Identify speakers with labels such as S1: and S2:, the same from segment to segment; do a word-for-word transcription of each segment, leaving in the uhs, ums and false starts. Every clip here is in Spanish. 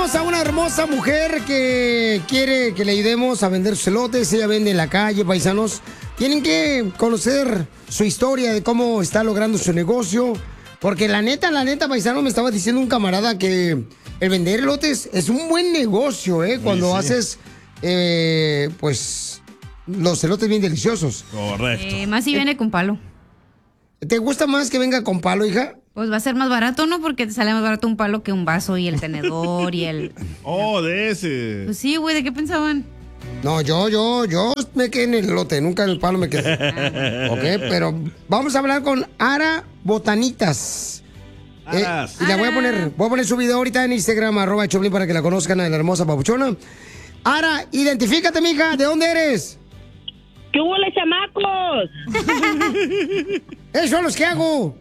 S1: tenemos a una hermosa mujer que quiere que le ayudemos a vender sus elotes. Ella vende en la calle, paisanos. Tienen que conocer su historia de cómo está logrando su negocio. Porque la neta, la neta, paisano, me estaba diciendo un camarada que el vender elotes es un buen negocio, ¿eh? Cuando sí, sí. haces, eh, pues, los elotes bien deliciosos.
S2: Correcto.
S3: Eh, más si viene con palo.
S1: ¿Te gusta más que venga con palo, hija?
S3: Pues va a ser más barato, ¿no? Porque te sale más barato un palo que un vaso y el tenedor y el...
S2: Oh, de ese.
S3: Pues sí, güey, ¿de qué pensaban?
S1: No, yo, yo, yo me quedé en el elote, nunca en el palo me quedé. Ok, pero vamos a hablar con Ara Botanitas. Eh, y la voy a poner, voy a poner su video ahorita en Instagram, arroba Choplin, para que la conozcan a la hermosa papuchona. Ara, identifícate, mija, ¿de dónde eres?
S4: ¿Qué hubo, les chamacos?
S1: Esos son los que hago.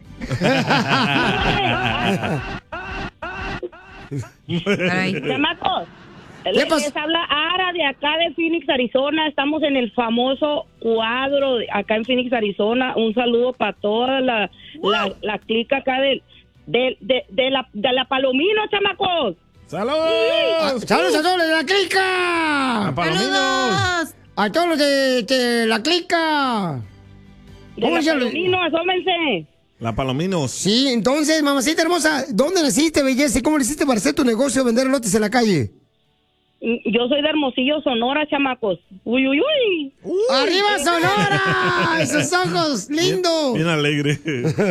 S4: Chamacos, les, les habla Ara de acá de Phoenix, Arizona. Estamos en el famoso cuadro de acá en Phoenix, Arizona. Un saludo para toda la, la, la clica acá de, de, de, de, la, de la Palomino, chamacos.
S2: ¡Saludos!
S1: Ah, ¡saludos a todos de la clica!
S2: ¡A Palominos!
S1: A todos los de, de la clica.
S4: De la Palomino, asómense.
S2: La Palominos.
S1: Sí, entonces, mamacita hermosa, ¿dónde naciste, belleza? ¿Y cómo le hiciste para hacer tu negocio, vender elotes en la calle?
S4: Yo soy de Hermosillo, Sonora, chamacos. Uy, uy, uy. uy
S1: ¡Arriba, Sonora! ¡Esos ojos, lindo!
S2: Bien, bien alegre.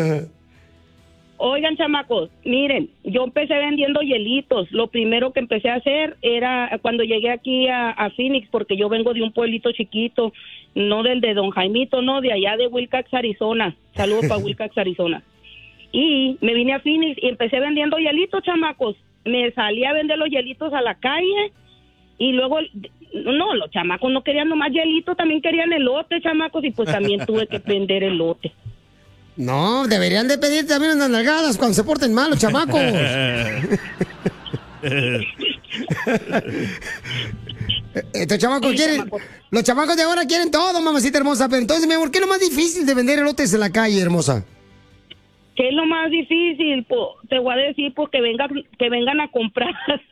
S4: Oigan, chamacos, miren, yo empecé vendiendo hielitos. Lo primero que empecé a hacer era cuando llegué aquí a, a Phoenix, porque yo vengo de un pueblito chiquito, no del de Don Jaimito, no, de allá de Wilcox, Arizona. Saludos para Wilcox, Arizona. Y me vine a Phoenix y empecé vendiendo hielitos, chamacos. Me salí a vender los hielitos a la calle y luego, no, los chamacos no querían nomás hielitos, también querían elote, chamacos, y pues también tuve que vender elote.
S1: No, deberían de pedir también unas nalgadas cuando se porten mal los chamacos. Estos chamacos sí, quieren, chamacos. Los chamacos de ahora quieren todo, mamacita hermosa. Pero entonces, mi amor, ¿qué es lo más difícil de vender elotes en la calle, hermosa?
S4: ¿Qué es lo más difícil? Pues, te voy a decir, pues que vengan, que vengan a comprar.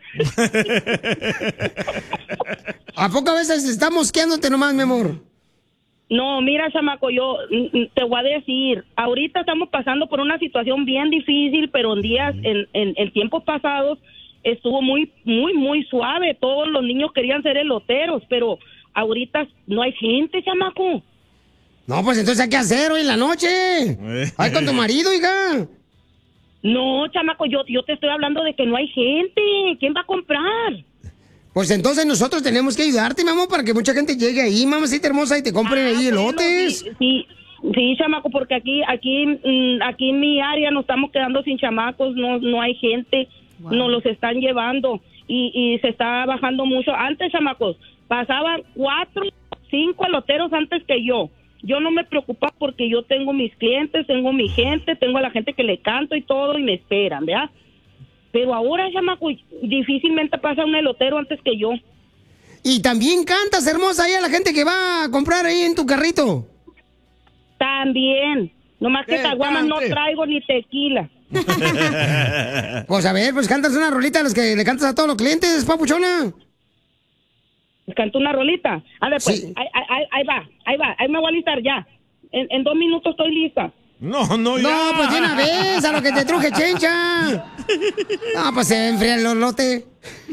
S1: ¿A poco a veces estás mosqueándote nomás, mi amor?
S4: No, mira, chamaco, yo te voy a decir, ahorita estamos pasando por una situación bien difícil, pero en días, en, en, en tiempos pasados, estuvo muy, muy, muy suave. Todos los niños querían ser eloteros, pero ahorita no hay gente, chamaco.
S1: No, pues entonces hay que hacer hoy en la noche. Ay, con tu marido, hija.
S4: No, chamaco, yo, yo te estoy hablando de que no hay gente. ¿Quién va a comprar?
S1: Pues entonces nosotros tenemos que ayudarte, mi amor, para que mucha gente llegue ahí, mamacita hermosa, y te compren ah, ahí bueno, elotes.
S4: Sí, sí, sí, chamaco, porque aquí, aquí, aquí en mi área nos estamos quedando sin chamacos, no, no hay gente, wow. Nos los están llevando y, y se está bajando mucho. Antes, chamacos, pasaban cuatro, cinco eloteros antes que yo. Yo no me preocupaba porque yo tengo mis clientes, tengo mi gente, tengo a la gente que le canto y todo y me esperan, ¿verdad? Pero ahora, chamaco, difícilmente pasa un elotero antes que yo.
S1: Y también cantas, hermosa, ahí a la gente que va a comprar ahí en tu carrito.
S4: También. Nomás que caguamas no traigo ni tequila.
S1: Pues a ver, pues cantas una rolita a los que le cantas a todos los clientes, papuchona.
S4: ¿Canto una rolita? A ver, pues, sí. ahí, ahí, ahí va, ahí va, ahí me voy a listar ya. En, en dos minutos estoy lista.
S2: No, no, ya.
S1: No, pues de una vez, a lo que te truje, chencha. No, pues se enfría el lote.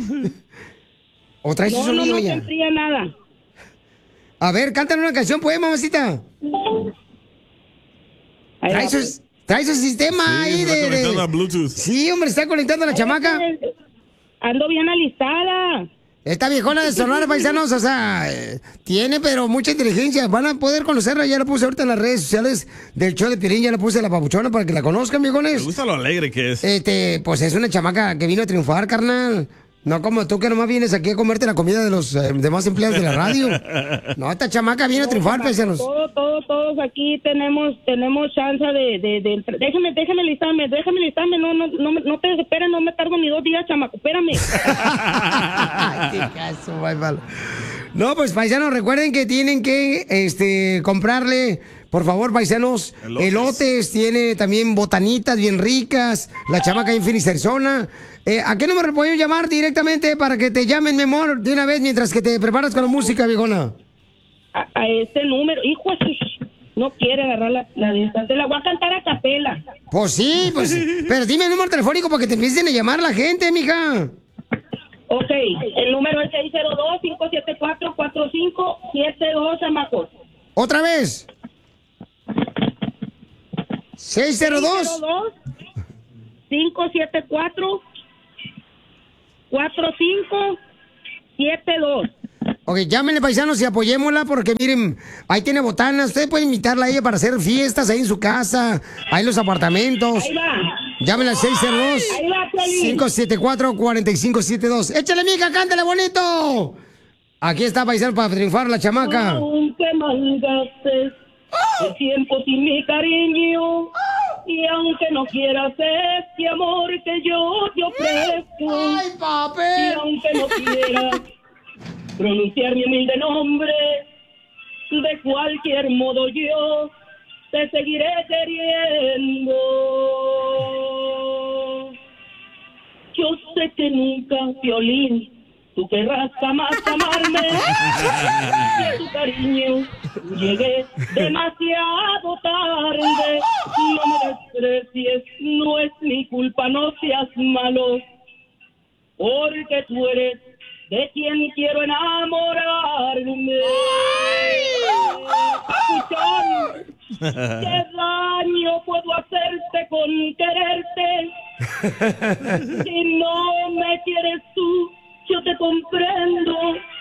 S1: ¿O traes
S4: no,
S1: su sonido
S4: no, no
S1: ya?
S4: No, se enfría nada.
S1: A ver, cántale una canción, pues, mamacita. Trae su, pues. trae su sistema sí, ahí de...
S2: de...
S1: A
S2: Bluetooth.
S1: Sí, hombre, está conectando a la Ay, chamaca.
S4: Ando bien alistada.
S1: Esta viejona de Sonora, paisanos, o sea, eh, tiene pero mucha inteligencia. Van a poder conocerla, ya la puse ahorita en las redes sociales del show de Piolín, ya la puse a la papuchona para que la conozcan, viejones.
S2: Me gusta lo alegre que es.
S1: Este, pues es una chamaca que vino a triunfar, carnal. No como tú que nomás vienes aquí a comerte la comida de los eh, demás empleados de la radio. No, esta chamaca viene no, a triunfar, paisanos.
S4: Todos, todos, todos aquí tenemos tenemos chance de, de, de... Déjame, déjame listarme, déjame listarme. No, no, no, no te desesperes, no me tardo ni dos días, chamaco, espérame.
S1: Qué caso, bye, bye. No, pues, paisanos, recuerden que tienen que este, comprarle por favor, paisanos, elotes. elotes, tiene también botanitas bien ricas, la chamaca en Phoenix, Arizona. Eh, ¿A qué número pueden llamar directamente para que te llamen, mi amor, de una vez mientras que te preparas con la música, viejona?
S4: A, a este número, hijo, no quiere agarrar la, la distancia, la voy a cantar a capela.
S1: Pues sí, pues, pero dime el número telefónico para que te empiecen a llamar la gente, mija.
S4: Ok, el número es seis cero dos, cinco siete cuatro, cuatro cinco siete dos, chamacos.
S1: ¿Otra vez? seis cero dos,
S4: cinco siete cuatro, cuatro cinco siete dos.
S1: Ok, llámenle, paisanos, y apoyémosla porque, miren, ahí tiene botanas. Ustedes pueden invitarla a ella para hacer fiestas ahí en su casa, ahí en los apartamentos.
S4: Ahí va.
S1: Llámenle al seis cero dos, cinco siete cuatro, cuatro cinco siete dos. ¡Échale, mija, cántale bonito! Aquí está, paisano, para triunfar la chamaca.
S4: Aunque malgastes el tiempo sin mi cariño, y aunque no quieras este amor que yo te ofrezco,
S1: ¡ay, papi!
S4: Y aunque no quieras pronunciar mi humilde nombre, de cualquier modo yo te seguiré queriendo. Yo sé que nunca, Violín, tú querrás jamás amarme, que tu cariño llegue demasiado tarde. No me desprecies, no es mi culpa, no seas malo, porque tú eres de quien quiero enamorarme. Papuchón, ¿qué daño puedo hacerte con quererte? Si no me quieres tú, yo te comprendo.